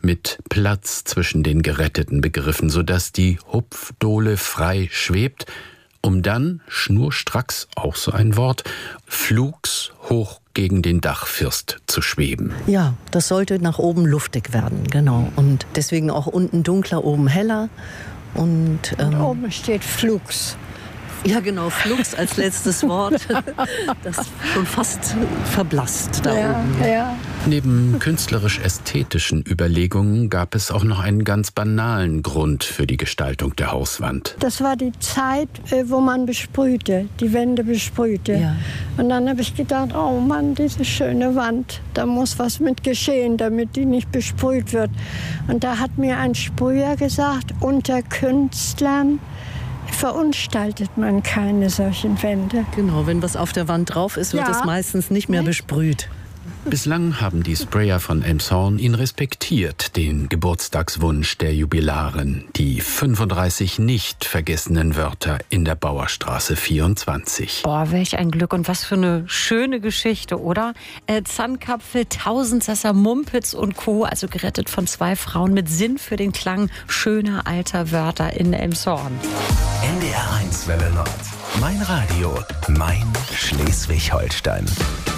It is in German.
mit Platz zwischen den Geretteten begriffen, sodass die Hupfdohle frei schwebt, um dann schnurstracks, auch so ein Wort, flugs hoch gegen den Dachfirst zu schweben. Ja, das sollte nach oben luftig werden, genau. Und deswegen auch unten dunkler, oben heller. Und oben steht Flugs. Ja, genau, Flugs als letztes Wort. Das ist schon fast verblasst da oben. Ja. Neben künstlerisch-ästhetischen Überlegungen gab es auch noch einen ganz banalen Grund für die Gestaltung der Hauswand. Das war die Zeit, wo man besprühte, die Wände besprühte. Ja. Und dann habe ich gedacht, oh Mann, diese schöne Wand, da muss was mit geschehen, damit die nicht besprüht wird. Und da hat mir ein Sprüher gesagt, unter Künstlern verunstaltet man keine solchen Wände. Genau, wenn was auf der Wand drauf ist, wird es meistens nicht mehr besprüht. Bislang haben die Sprayer von Elmshorn ihn respektiert, den Geburtstagswunsch der Jubilarin, die 35 nicht vergessenen Wörter in der Bauerstraße 24. Boah, welch ein Glück und was für eine schöne Geschichte, oder? Zahnkapfel, Tausendsasser, Mumpitz und Co., also gerettet von 2 Frauen mit Sinn für den Klang schöner alter Wörter in Elmshorn. NDR 1 Welle Nord. Mein Radio, mein Schleswig-Holstein.